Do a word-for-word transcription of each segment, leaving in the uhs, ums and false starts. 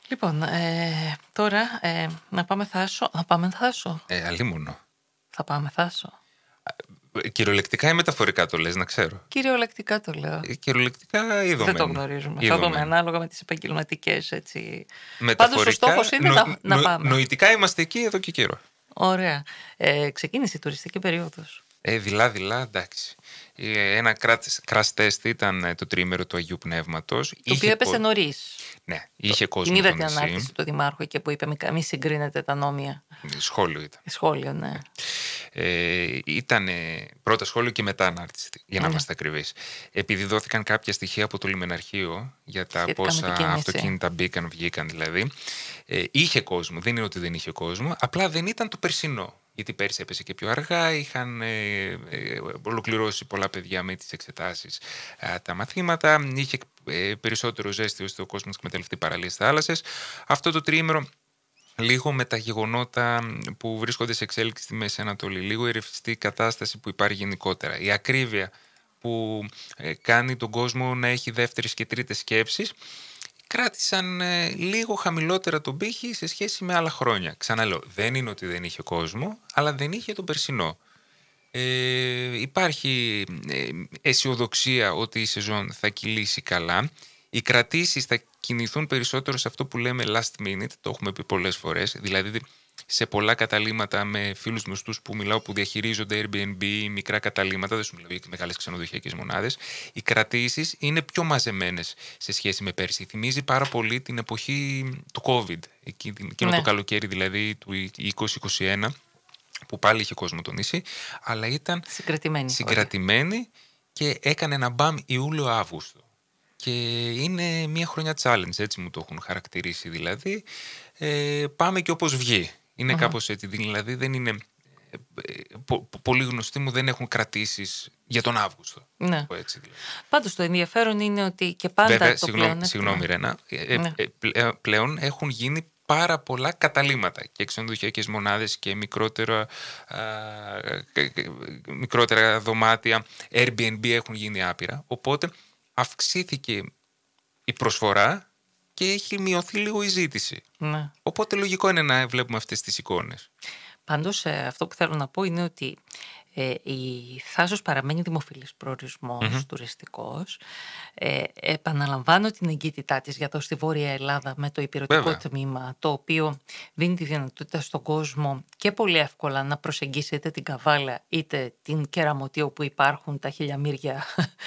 Λοιπόν, ε, τώρα ε, να πάμε Θάσο. Θα πάμε Θάσο. Ε, αλίμονο. Θα πάμε Θάσο. Κυριολεκτικά ή μεταφορικά το λες, να ξέρω. Κυριολεκτικά το λέω. Ε, κυριολεκτικά ή δομένα. Δεν το γνωρίζουμε. Θα δούμε ανάλογα με τις επαγγελματικές έτσι. Πάντως ο στόχος είναι νο, να, νο, να πάμε. Νοητικά είμαστε εκεί εδώ και καιρό. Ωραία. Ε, ξεκίνησε η τουριστική περίοδος. Ε, δειλά-δειλά, εντάξει. Ένα crash test ήταν το τριήμερο του Αγίου Πνεύματος. Το οποίο έπεσε κο... νωρίς. Ναι, είχε το... κόσμο. Την είδα την ανάρτηση του Δημάρχου εκεί που είπε μη συγκρίνετε τα νόμια. Σχόλιο ήταν. Σχόλιο, ναι. Ε, ήταν πρώτα σχόλιο και μετά ανάρτηση, για να είμαστε ακριβείς. Επειδή δόθηκαν κάποια στοιχεία από το λιμεναρχείο για τα σχετικά πόσα αυτοκίνητα μπήκαν, βγήκαν δηλαδή. Ε, είχε κόσμο, δεν είναι ότι δεν είχε κόσμο, απλά δεν ήταν το περσινό. Γιατί πέρσι έπεσε και πιο αργά, είχαν ε, ε, ολοκληρώσει πολλά παιδιά με τις εξετάσεις ε, τα μαθήματα, είχε ε, περισσότερο ζέστη ώστε ο κόσμος εκμεταλλευτεί παραλίες θάλασσες. Αυτό το τριήμερο, λίγο με τα γεγονότα που βρίσκονται σε εξέλιξη στη Μέση Ανατολή, λίγο η ρευστή κατάσταση που υπάρχει γενικότερα, η ακρίβεια που ε, κάνει τον κόσμο να έχει δεύτερες και τρίτες σκέψεις, κράτησαν ε, λίγο χαμηλότερα τον πύχη σε σχέση με άλλα χρόνια. Ξαναλέω, δεν είναι ότι δεν είχε κόσμο, αλλά δεν είχε τον περσινό. Ε, υπάρχει ε, αισιοδοξία ότι η σεζόν θα κυλήσει καλά. Οι κρατήσεις θα κινηθούν περισσότερο σε αυτό που λέμε last minute, το έχουμε πει πολλές φορές, δηλαδή σε πολλά καταλύματα με φίλους γνωστούς που μιλάω που διαχειρίζονται Airbnb, μικρά καταλύματα, δεν σου μιλάω για μεγάλες ξενοδοχειακές μονάδες, οι κρατήσεις είναι πιο μαζεμένες σε σχέση με πέρσι. Θυμίζει πάρα πολύ την εποχή του COVID, εκείνο ναι. το καλοκαίρι δηλαδή του είκοσι είκοσι ένα, που πάλι είχε κόσμο το νησί, αλλά ήταν συγκρατημένη, συγκρατημένη και έκανε ένα μπαμ Ιούλιο-Αύγουστο. Και είναι μια χρονιά challenge, έτσι μου το έχουν χαρακτηρίσει δηλαδή. Ε, πάμε και όπως βγει. Είναι uh-huh. κάπως έτσι, δηλαδή δεν είναι... Ε, πο, πολλοί γνωστοί μου δεν έχουν κρατήσεις για τον Αύγουστο. Ναι. Έτσι, δηλαδή. Πάντως το ενδιαφέρον είναι ότι και πάντα Βέβαια, το συγγνώμη, πλέον... Συγγνώμη Ρένα, ε, ναι. ε, πλέον έχουν γίνει πάρα πολλά καταλύματα και ξενοδοχειακές μονάδες και μικρότερα, α, μικρότερα δωμάτια, Airbnb έχουν γίνει άπειρα, οπότε αυξήθηκε η προσφορά και έχει μειωθεί λίγο η ζήτηση. Ναι. Οπότε λογικό είναι να βλέπουμε αυτές τις εικόνες. Πάντως ε, αυτό που θέλω να πω είναι ότι ε, η Θάσος παραμένει δημοφιλής προορισμός mm-hmm. τουριστικός. Ε, επαναλαμβάνω την εγκύτητά της για εδώ στη Βόρεια Ελλάδα με το υπηρετικό Βέβαια. τμήμα, το οποίο δίνει τη δυνατότητα στον κόσμο και πολύ εύκολα να προσεγγίσει είτε την Καβάλα είτε την Κεραμωτή, όπου υπάρχουν τα χιλιαμύρια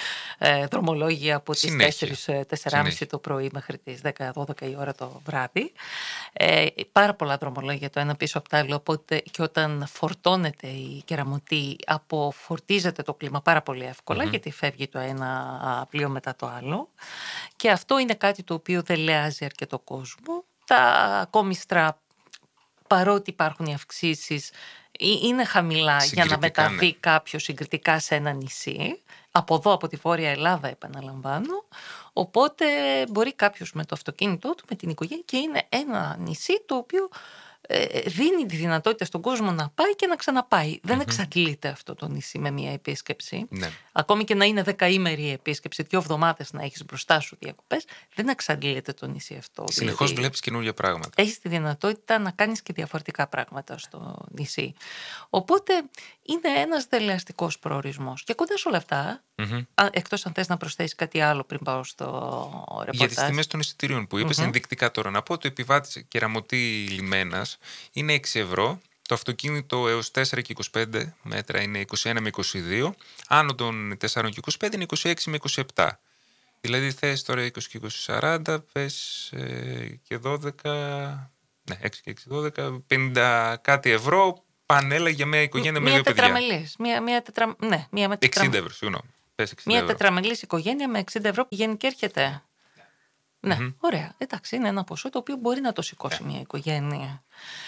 ε, δρομολόγια από τις τέσσερις τέσσερα και μισή το πρωί μέχρι τις δέκα δώδεκα η ώρα το βράδυ. Ε, πάρα πολλά δρομολόγια το ένα πίσω από το άλλο, οπότε και όταν φορτώνεται η Κεραμωτή αποφορτίζεται το κλίμα πάρα πολύ εύκολα mm-hmm. γιατί φεύγει το ένα πλοίο μετά το άλλο και αυτό είναι κάτι το οποίο δεν λεάζει αρκετό κόσμο. Τα κόμιστρα, παρότι υπάρχουν οι αυξήσεις, είναι χαμηλά για να μεταβεί ναι. κάποιος συγκριτικά σε ένα νησί, από εδώ από τη Βόρεια Ελλάδα επαναλαμβάνω, οπότε μπορεί κάποιος με το αυτοκίνητό του, με την οικογένεια, και είναι ένα νησί το οποίο ε, δίνει τη δυνατότητα στον κόσμο να πάει και να ξαναπάει. Mm-hmm. Δεν εξαντλείται αυτό το νησί με μια επίσκεψη. Ναι. Ακόμη και να είναι δεκαήμερη η επίσκεψη, δύο εβδομάδες να έχεις μπροστά σου διακοπές, δεν εξαντλείται το νησί αυτό. Συνεχώς δηλαδή, βλέπεις καινούργια πράγματα. Έχεις τη δυνατότητα να κάνεις και διαφορετικά πράγματα στο νησί. Οπότε είναι ένας δελεαστικός προορισμός. Και κοντά σε όλα αυτά, mm-hmm. εκτός αν θες να προσθέσεις κάτι άλλο πριν πάω στο ρεπορτάζ. Για τις τιμές των εισιτηρίων που είπες, mm-hmm. ενδεικτικά τώρα να πω, το επιβάτης Κεραμωτή Λιμένας είναι έξι ευρώ, το αυτοκίνητο έως τέσσερα και είκοσι πέντε μέτρα είναι είκοσι ένα με είκοσι δύο, άνω των τέσσερα και είκοσι πέντε είναι είκοσι έξι με είκοσι επτά. Δηλαδή θες τώρα είκοσι και είκοσι σαράντα, πες ε, και δώδεκα, ναι, έξι και έξι δώδεκα, πενήντα κάτι ευρώ, πανέλα για μια οικογένεια Μ, με δύο παιδιά. Τετραμελής, μια, μια τετρα... ναι, μια με τετρα... εξήντα ευρώ, συγγνώμη. Μια τετραμελής οικογένεια με εξήντα ευρώ πηγαίνει και έρχεται. Ναι, mm-hmm. ωραία. Εντάξει, είναι ένα ποσό το οποίο μπορεί να το σηκώσει yeah. μια οικογένεια.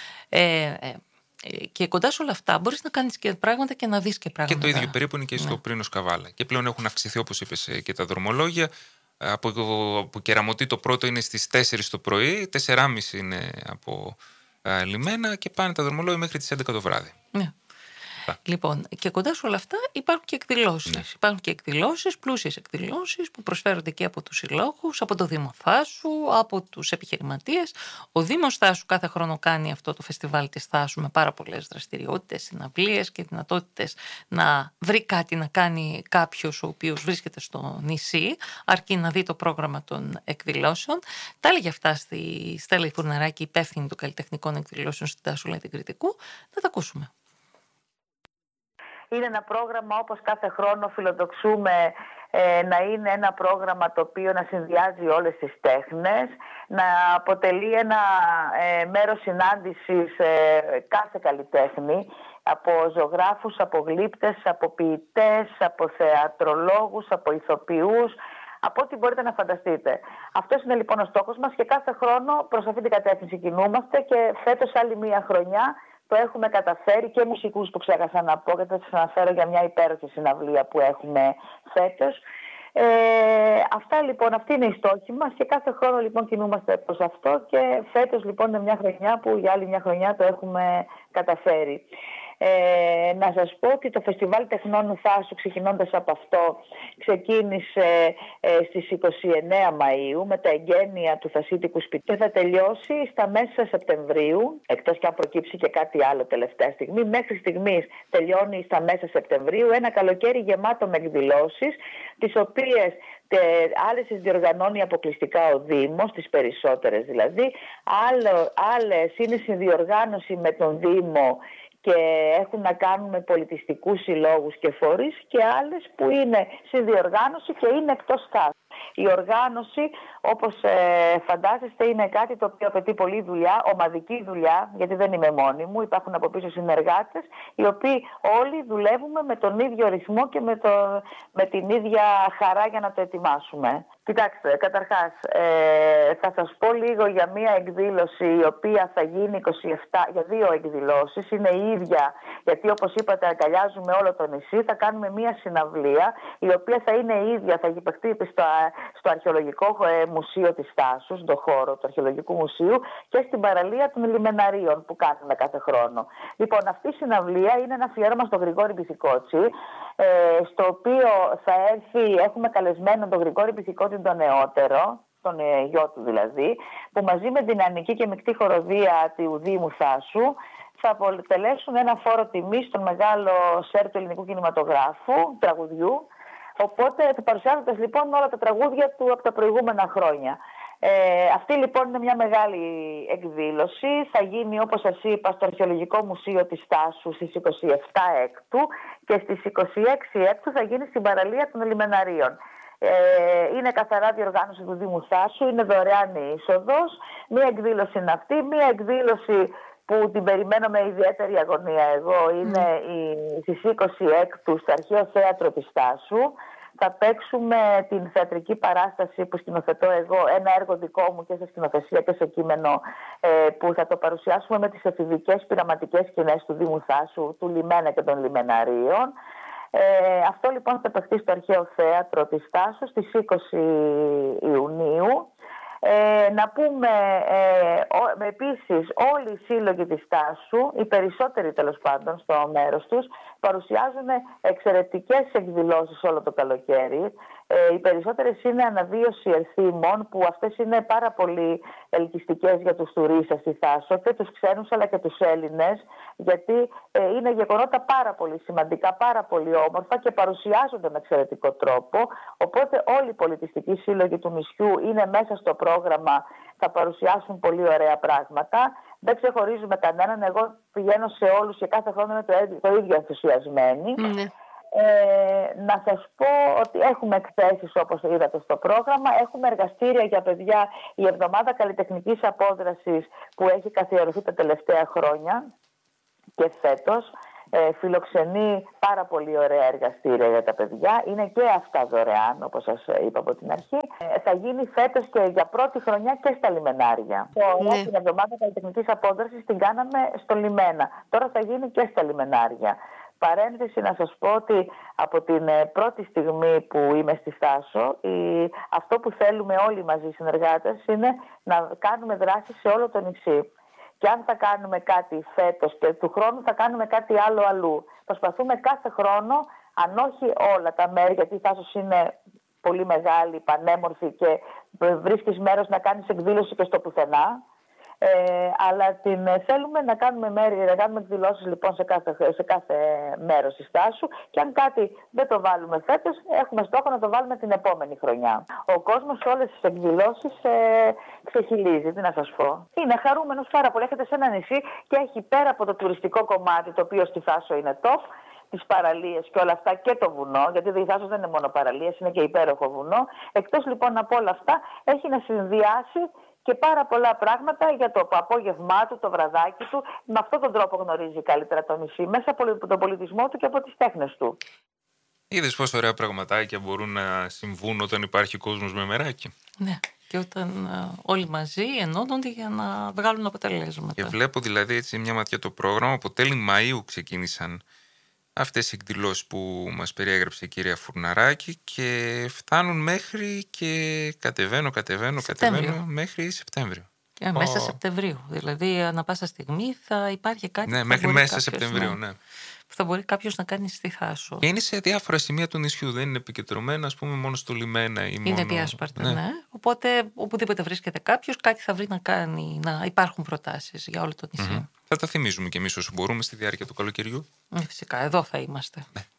Ε, ε, και κοντά σε όλα αυτά μπορείς να κάνεις και πράγματα και να δεις και πράγματα. Και το ίδιο περίπου είναι και στο ναι. Πρίνος Καβάλα. Και πλέον έχουν αυξηθεί, όπως είπες, και τα δρομολόγια. Από, από Κεραμωτή το πρώτο είναι στις τέσσερις το πρωί, τέσσερα και μισή είναι από α, Λιμένα και πάνε τα δρομολόγια μέχρι τις έντεκα το βράδυ. Ναι. Λοιπόν, και κοντά σε όλα αυτά υπάρχουν και εκδηλώσεις. Ναι. Υπάρχουν και εκδηλώσεις, πλούσιες εκδηλώσεις που προσφέρονται και από τους συλλόγους, από το Δήμο Θάσου, από τους επιχειρηματίες. Ο Δήμος Θάσου κάθε χρόνο κάνει αυτό το φεστιβάλ της Θάσου με πάρα πολλές δραστηριότητες, συναυλίες και δυνατότητες να βρει κάτι να κάνει κάποιος ο οποίος βρίσκεται στο νησί, αρκεί να δει το πρόγραμμα των εκδηλώσεων. Τα έλεγε αυτά στη Στέλλα Φουρναράκη, υπεύθυνη των καλλιτεχνικών εκδηλώσεων στην Τάσου Λαϊκή Κρητικού. Θα τα ακούσουμε. Είναι ένα πρόγραμμα, όπως κάθε χρόνο φιλοδοξούμε, ε, να είναι ένα πρόγραμμα το οποίο να συνδυάζει όλες τις τέχνες, να αποτελεί ένα ε, μέρος συνάντησης ε, κάθε καλλιτέχνη, από ζωγράφους, από γλύπτες, από ποιητές, από θεατρολόγους, από ηθοποιούς, από ό,τι μπορείτε να φανταστείτε. Αυτός είναι λοιπόν ο στόχος μας και κάθε χρόνο προς αυτή την κατεύθυνση κινούμαστε και φέτος άλλη μία χρονιά το έχουμε καταφέρει, και μουσικούς που ξέχασα να πω, γιατί θα σας αναφέρω για μια υπέροχη συναυλία που έχουμε φέτος. Ε, αυτά λοιπόν, αυτή είναι η στόχη μας και κάθε χρόνο λοιπόν κινούμαστε προς αυτό και φέτος λοιπόν είναι μια χρονιά που για άλλη μια χρονιά το έχουμε καταφέρει. Ε, να σας πω ότι το Φεστιβάλ Τεχνών Θάσου, ξεκινώντας από αυτό, ξεκίνησε ε, στις είκοσι εννέα Μαΐου με τα εγγένεια του Θασίτικου Σπιτιού και θα τελειώσει στα μέσα Σεπτεμβρίου, εκτός και αν προκύψει και κάτι άλλο τελευταία στιγμή. Μέχρι στιγμής τελειώνει στα μέσα Σεπτεμβρίου, ένα καλοκαίρι γεμάτο με εκδηλώσεις, τις οποίες τε, άλλες τις διοργανώνει αποκλειστικά ο Δήμος, τις περισσότερες δηλαδή, Άλλο, άλλες είναι συνδιοργάνωση με τον Δήμο και έχουν να κάνουν με πολιτιστικούς συλλόγους και φορείς, και άλλες που είναι συνδιοργάνωση και είναι εκτός Θάσου. Η οργάνωση, όπως ε, φαντάζεστε, είναι κάτι το οποίο απαιτεί πολλή δουλειά, ομαδική δουλειά, γιατί δεν είμαι μόνη μου, υπάρχουν από πίσω συνεργάτες, οι οποίοι όλοι δουλεύουμε με τον ίδιο ρυθμό και με, το, με την ίδια χαρά για να το ετοιμάσουμε. Κοιτάξτε, καταρχάς, ε, θα σας πω λίγο για μία εκδήλωση η οποία θα γίνει είκοσι επτά, για δύο εκδηλώσεις, είναι η ίδια, γιατί όπως είπατε αγκαλιάζουμε όλο το νησί, θα κάνουμε μία συναυλία, η οποία θα είναι η ίδια, θα γυπευτεί στο, στο Αρχαιολογικό Μουσείο της Θάσου, στον χώρο του Αρχαιολογικού Μουσείου και στην παραλία των Λιμεναρίων που κάνουμε κάθε χρόνο. Λοιπόν, αυτή η συναυλία είναι ένα αφιέρωμα στον Γρηγόρη Μπιθικότσι, ε, στο οποίο θα έρθει, έχουμε καλεσμένο τον Γρηγόρη Μπιθικότσι τον νεότερο, τον ε, γιο του δηλαδή, που μαζί με την Ανική και Μεικτή Χοροδία του Δήμου Θάσου θα αποτελέσουν ένα φόρο τιμής στον μεγάλο σέρ του ελληνικού κινηματογράφου, τραγουδιού. Οπότε θα παρουσιάζοντας λοιπόν όλα τα τραγούδια του από τα προηγούμενα χρόνια. Ε, αυτή λοιπόν είναι μια μεγάλη εκδήλωση. Θα γίνει, όπως σας είπα, στο Αρχαιολογικό Μουσείο της Θάσου στις είκοσι επτά Έκτου και στις είκοσι έξι Έκτου θα γίνει στην παραλία των Λιμεναρίων. Ε, είναι καθαρά διοργάνωση του Δήμου Θάσου, είναι δωρεάν η είσοδος. Μία εκδήλωση είναι αυτή, μία εκδήλωση που την περιμένω με ιδιαίτερη αγωνία εγώ, είναι mm. η, στις είκοσι Έκτου στο Αρχαίο Θέατρο της Θάσου. Θα παίξουμε την θεατρική παράσταση που σκηνοθετώ εγώ, ένα έργο δικό μου και σε σκηνοθεσία και σε κείμενο, ε, που θα το παρουσιάσουμε με τις εφηβικές πειραματικές σκηνές του Δήμου Θάσου, του Λιμένα και των Λιμεναρίων. Ε, αυτό λοιπόν θα παιχτεί στο Αρχαίο Θέατρο της Θάσου στις είκοσι Ιουνίου. Ε, να πούμε ε, ο, επίσης όλοι οι σύλλογοι της Θάσου, οι περισσότεροι τέλος πάντων στο μέρος τους, παρουσιάζουν εξαιρετικές εκδηλώσεις όλο το καλοκαίρι. Ε, οι περισσότερες είναι αναβίωση ερθίμων, που αυτές είναι πάρα πολύ ελκυστικές για τους τουρίστες στη Θάσο, και τους ξένους αλλά και τους Έλληνες, γιατί ε, είναι γεγονότα πάρα πολύ σημαντικά, πάρα πολύ όμορφα και παρουσιάζονται με εξαιρετικό τρόπο. Οπότε όλοι οι πολιτιστικοί σύλλογοι του νησιού είναι μέσα στο πρόγραμμα, θα παρουσιάσουν πολύ ωραία πράγματα. Δεν ξεχωρίζουμε κανέναν, εγώ πηγαίνω σε όλους και κάθε χρόνο είμαι το, το ίδιο ενθουσιασμένη. Mm. Ε, να σας πω ότι έχουμε εκθέσεις, όπως είδατε στο πρόγραμμα, έχουμε εργαστήρια για παιδιά, η Εβδομάδα Καλλιτεχνικής Απόδρασης που έχει καθιερωθεί τα τελευταία χρόνια και φέτος ε, φιλοξενεί πάρα πολύ ωραία εργαστήρια για τα παιδιά, είναι και αυτά δωρεάν όπως σας είπα από την αρχή. Ε, θα γίνει φέτος και για πρώτη χρονιά και στα λιμενάρια. Ναι. Τώρα την Εβδομάδα Καλλιτεχνικής Απόδρασης την κάναμε στο λιμένα, τώρα θα γίνει και στα λιμενάρια. Παρένθεση να σας πω ότι από την πρώτη στιγμή που είμαι στη Θάσο, η, αυτό που θέλουμε όλοι μαζί οι συνεργάτες είναι να κάνουμε δράσεις σε όλο το νησί. Και αν θα κάνουμε κάτι φέτος και του χρόνου θα κάνουμε κάτι άλλο αλλού. Προσπαθούμε κάθε χρόνο, αν όχι όλα τα μέρη, γιατί η Θάσος είναι πολύ μεγάλη, πανέμορφη και βρίσκεις μέρος να κάνεις εκδήλωση και στο πουθενά. Ε, αλλά την, θέλουμε να κάνουμε, μέρη, να κάνουμε εκδηλώσεις λοιπόν σε κάθε, σε κάθε μέρος της Στάσου, και αν κάτι δεν το βάλουμε φέτος, έχουμε στόχο να το βάλουμε την επόμενη χρονιά. Ο κόσμος σε όλες τις εκδηλώσεις ε, ξεχυλίζει, τι να σας πω. Είναι χαρούμενος πάρα πολύ. Έχετε σε ένα νησί και έχει πέρα από το τουριστικό κομμάτι, το οποίο στη Θάσο είναι top, τις παραλίες και όλα αυτά, και το βουνό, γιατί η Θάσος δεν είναι μόνο παραλίες, είναι και υπέροχο βουνό. Εκτός λοιπόν από όλα αυτά, έχει να συνδυάσει και πάρα πολλά πράγματα για το απόγευμά του, το βραδάκι του. Με αυτόν τον τρόπο γνωρίζει καλύτερα το νησί, μέσα από τον πολιτισμό του και από τις τέχνες του. Είδες πόσο ωραία πραγματάκια μπορούν να συμβούν όταν υπάρχει κόσμος με μεράκι. Ναι, και όταν uh, όλοι μαζί ενώνονται για να βγάλουν αποτελέσματα. Και βλέπω δηλαδή έτσι μια ματιά το πρόγραμμα. Από τέλη Μαΐου ξεκίνησαν αυτές οι εκδηλώσεις που μας περιέγραψε η κυρία Φουρναράκη και φτάνουν μέχρι και κατεβαίνω, κατεβαίνω, Σεπτέμβριο. κατεβαίνω μέχρι Σεπτέμβριο. Και μέσα oh. Σεπτεμβρίου. Δηλαδή, ανά πάσα στιγμή θα υπάρχει κάτι. Ναι, που μέχρι μπορεί μέσα κάποιος, Σεπτεμβρίου, ναι. Που θα μπορεί κάποιος να κάνει στη Θάσο. Και είναι σε διάφορα σημεία του νησιού. Δεν είναι επικεντρωμένα, ας πούμε, μόνο στο λιμένα ή είναι μόνο. διάσπαρτα, ναι. ναι. Οπότε, οπουδήποτε βρίσκεται κάποιος, κάτι θα βρει να κάνει. Να υπάρχουν προτάσεις για όλο το νησί. Mm-hmm. Θα τα θυμίζουμε κι εμείς όσο μπορούμε στη διάρκεια του καλοκαιριού. Φυσικά, εδώ θα είμαστε. Ναι.